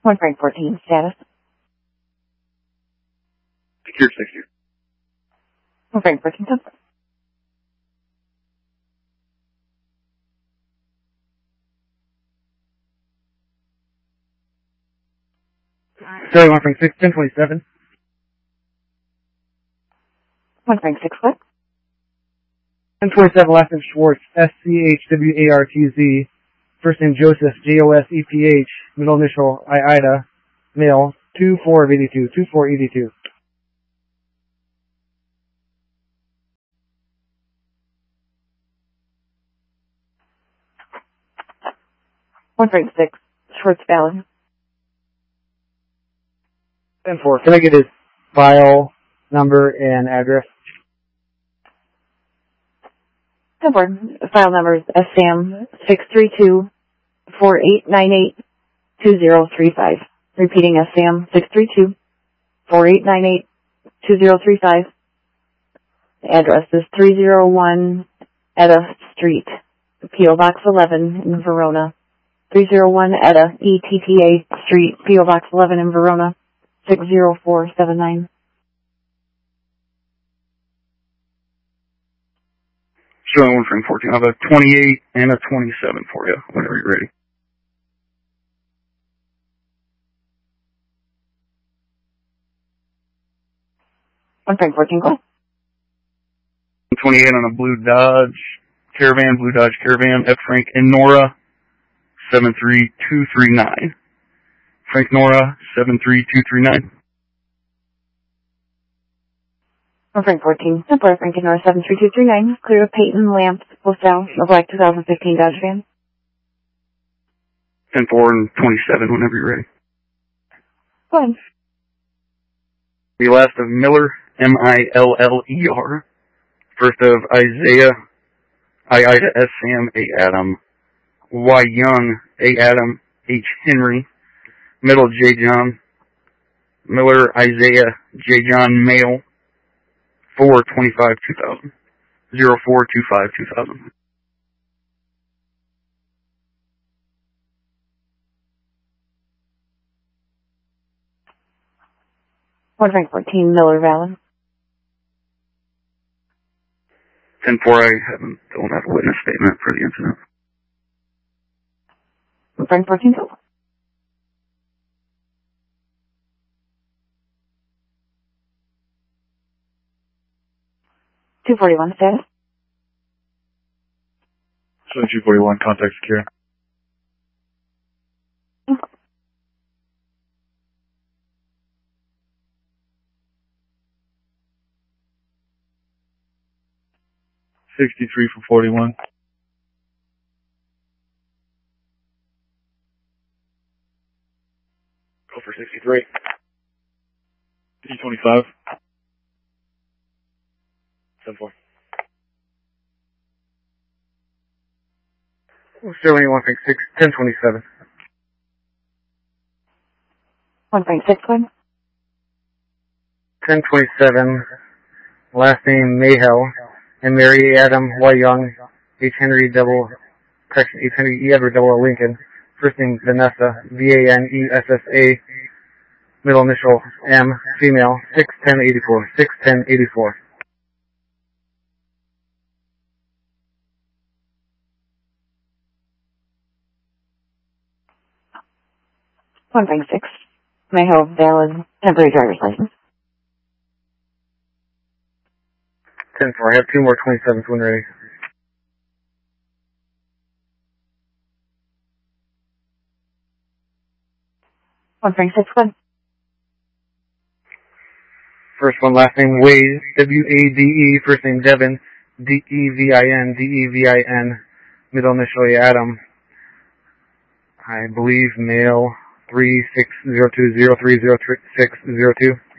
1 Frank 14, status. Secure 60. 1 Frank 14, temp. Sorry, 1 Frank 6, 1027. 1 Frank 6, what? 1027, last name Schwartz, SCHWARTZ. First name Joseph, JOSEPH. Middle initial Ida. Male, 24 of 82, 2482. One Frank 6, Schwartz valid. 10-4. Can I get his file number and address? 10-4. File number is SAM 632-4898-2035. Repeating SAM 632-4898-2035. The address is 301 Etta Street, P.O. Box 11 in Verona. 301 Etta, ETTA Street, P.O. Box 11 in Verona. 60479. Showing 1 Frank 14. I have a 28 and a 27 for you, whenever you're ready. One Frank 14, go. 28 on a blue Dodge Caravan, F. Frank and Nora, 73239. Frank Nora, 73239. 1 Frank 14, Temporary Frank and Nora 73239. Clear of Peyton Lamp, Postal, a black 2015 Dodge van. 10-4 and 27, whenever you're ready. Go ahead. The last of Miller, M-I-L-L-E-R. First of Isaiah, I-Ida, S. Sam, A. Adam. Y. Young, A. Adam, H. Henry. Middle, J. John. Miller, Isaiah, J. John, male. 4/25/2000. 04/25/2000. One Frank 14, Miller valid. 10-4, I don't have a witness statement for the incident. 1 Frank 14, go. $241 status. So 241, contact secure. $63 for 41. Go for 63. 325. 10-4. Sterling 1 Frank 6, 1027. 1 Frank 6, go ahead. 1027. Last name Mayhell. And Mary Adam Y. Young, H. Henry H. Henry E. Edward Lincoln. First name Vanessa, V-A-N-E-S-S-A. Middle initial M, female, 61084. 61084. One Frank 6. Mayho valid temporary driver's license. 10-4. I have 2 more 27s when ready. One Frank 6, go ahead. First one, last name Wade, W-A-D-E. First name Devin, D-E-V-I-N, D-E-V-I-N. Middle initial Adam. I believe male, 3602030602.